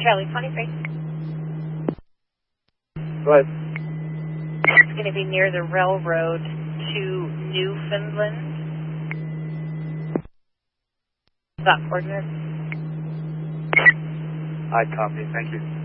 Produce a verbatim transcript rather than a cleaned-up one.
Charlie twenty-three. Go ahead. It's going to be near the railroad to Newfoundland. Stop coordinates. I copy. Thank you.